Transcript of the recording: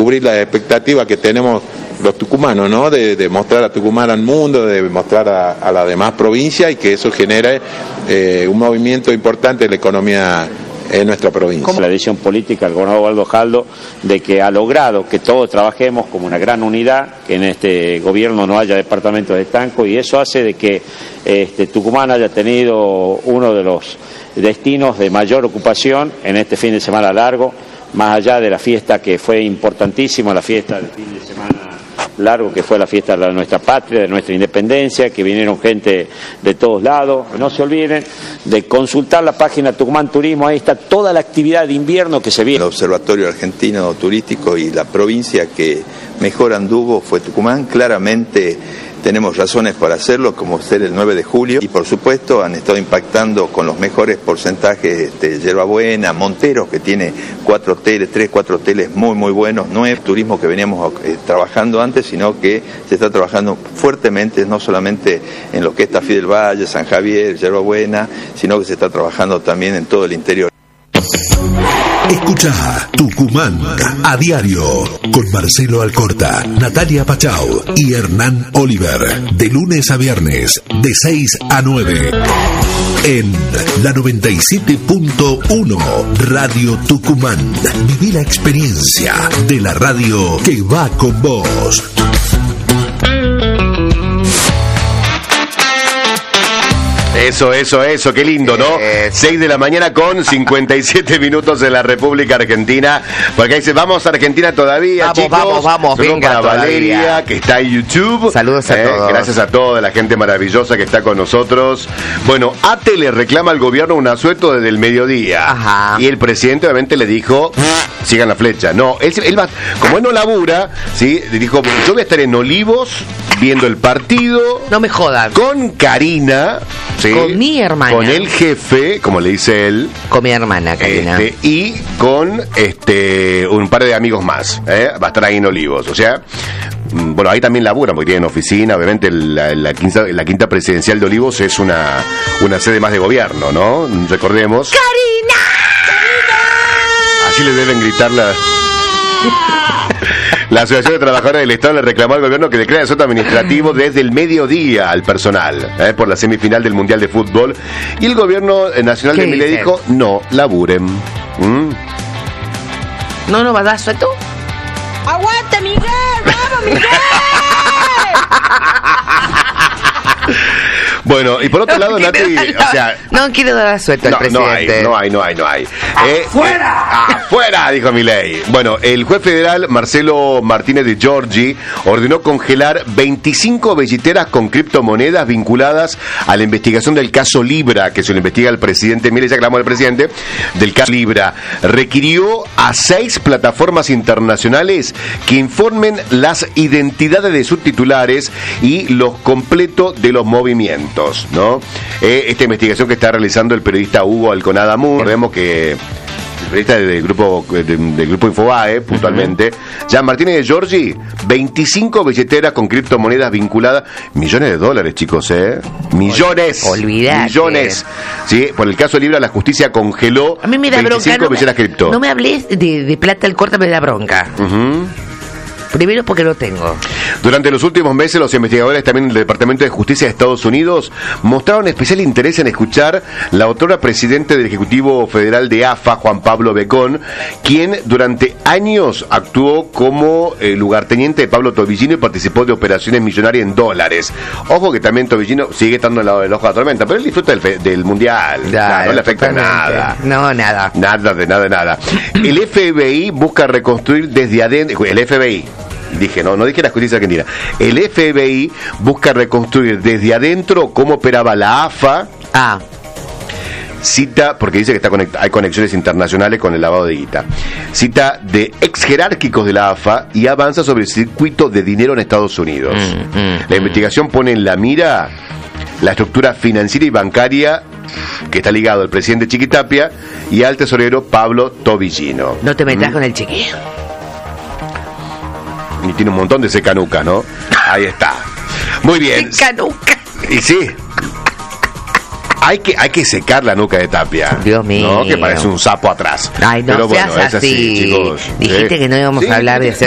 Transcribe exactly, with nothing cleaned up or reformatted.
cubrir las expectativas que tenemos los tucumanos, ¿no? De, de mostrar a Tucumán al mundo, de mostrar a, a la demás provincia y que eso genere eh, un movimiento importante en la economía en nuestra provincia. Como la decisión política del gobernador Waldo Jaldo de que ha logrado que todos trabajemos como una gran unidad, que en este gobierno no haya departamentos de estanco, y eso hace de que este, Tucumán haya tenido uno de los destinos de mayor ocupación en este fin de semana largo, más allá de la fiesta que fue importantísima, la fiesta del fin de semana largo que fue la fiesta de nuestra patria, de nuestra independencia, que vinieron gente de todos lados. No se olviden de consultar la página Tucumán Turismo, ahí está toda la actividad de invierno que se viene. El Observatorio Argentino Turístico y la provincia que mejor anduvo fue Tucumán. Claramente tenemos razones para hacerlo, como ser el nueve de julio, y por supuesto han estado impactando con los mejores porcentajes este, Yerbabuena, Monteros, que tiene cuatro hoteles, tres, cuatro hoteles muy muy buenos. No es turismo que veníamos eh, trabajando antes, sino que se está trabajando fuertemente, no solamente en lo que es Tafí del Valle, San Javier, Yerbabuena, sino que se está trabajando también en todo el interior. Escucha Tucumán a diario con Marcelo Alcorta, Natalia Pachau y Hernán Oliver, de lunes a viernes de seis a nueve en la noventa y siete punto uno Radio Tucumán. Viví la experiencia de la radio que va con vos. Eso, eso, eso, qué lindo, ¿no? Eh, seis de la mañana con cincuenta y siete minutos en la República Argentina. Porque ahí dice, vamos a Argentina todavía, vamos, chicos. Vamos, vamos, Saludos venga, para todavía. Valeria, que está en YouTube. Saludos a eh, todos. Gracias a toda la gente maravillosa que está con nosotros. Bueno, ATE le reclama al gobierno un asueto desde el mediodía. Ajá. Y el presidente obviamente le dijo, sigan la flecha. No, él, él va, como él no labura, ¿sí? Le dijo, yo voy a estar en Olivos viendo el partido. No me jodan. Con Karina, ¿sí? Con mi hermana. Con el jefe, como le dice él. Con mi hermana, Karina. Este, y con este un par de amigos más. ¿eh? Va a estar ahí en Olivos. O sea, bueno, ahí también laburan, porque tienen oficina. Obviamente la, la, quinta, la quinta presidencial de Olivos es una, una sede más de gobierno, ¿no? Recordemos. ¡Karina! Así le deben gritar la... La Asociación de Trabajadores del Estado le reclamó al gobierno que declare asueto administrativo desde el mediodía al personal ¿eh? por la semifinal del Mundial de Fútbol. Y el gobierno nacional de Milei dijo, no, laburen. ¿Mm? ¿No nos va a dar asueto? ¡Aguanta, Miguel! ¡Vamos, Miguel! Bueno, y por otro lado, Nati, o sea... No quiero dar asueto al no, presidente. No hay, no hay, no hay, no hay. ¡Afuera! Eh, eh, ¡Afuera! Dijo Milei. Bueno, el juez federal Marcelo Martínez de Giorgi ordenó congelar veinticinco billeteras con criptomonedas vinculadas a la investigación del caso Libra, que se lo investiga el presidente Milei, ya hablamos del presidente, del caso Libra. Requirió a seis plataformas internacionales que informen las identidades de sus titulares y los completos de los movimientos, ¿no? Eh, esta investigación que está realizando el periodista Hugo Alconada Moore, recordemos que el periodista del grupo de, del grupo Infobae, puntualmente, uh-huh. Jean Martínez de Giorgi, veinticinco billeteras con criptomonedas vinculadas, millones de dólares, chicos, ¿eh? Millones. Olvidate. Millones. Sí, por el caso Libra, la justicia congeló a mí me da veinticinco bronca, billeteras no me, cripto. No me hables de, de plata al corta, me da bronca. Uh-huh. Primero porque lo tengo. Durante los últimos meses, los investigadores también del Departamento de Justicia de Estados Unidos mostraron especial interés en escuchar la otrora presidente del Ejecutivo Federal de AFA, Juan Pablo Becón, quien durante años actuó como eh, lugarteniente de Pablo Tobillino y participó de operaciones millonarias en dólares. Ojo que también Tobillino sigue estando al lado del ojo de la tormenta, pero él disfruta del, fe, del Mundial. Ya, no, no le afecta nada. No, nada. Nada, de nada, de nada. El F B I busca reconstruir desde adentro... El F B I... Dije, no, no dije la justicia argentina. El F B I busca reconstruir desde adentro cómo operaba la AFA. Ah. Cita, porque dice que está conect- hay conexiones internacionales con el lavado de guita. Cita de ex jerárquicos de la AFA y avanza sobre el circuito de dinero en Estados Unidos. Mm, mm, la investigación pone en la mira la estructura financiera y bancaria que está ligado al presidente Chiquitapia y al tesorero Pablo Tobillino. No te metas ¿Mm? con el chiquillo. Y tiene un montón de secanucas, ¿no? Ahí está. Muy bien. Secanuca. Y sí. Hay que, hay que secar la nuca de Tapia. Dios mío. ¿No? Que parece un sapo atrás. Ay, no Pero seas bueno, es así, así. chicos. Dijiste ¿Eh? que no íbamos Sí, a hablar de hacer